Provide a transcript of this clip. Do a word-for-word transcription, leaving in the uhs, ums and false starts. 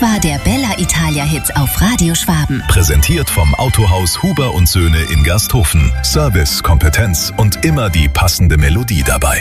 war der Bella Italia Hit auf Radio Schwaben. Präsentiert vom Autohaus Huber und Söhne in Gersthofen. Service, Kompetenz und immer die passende Melodie dabei.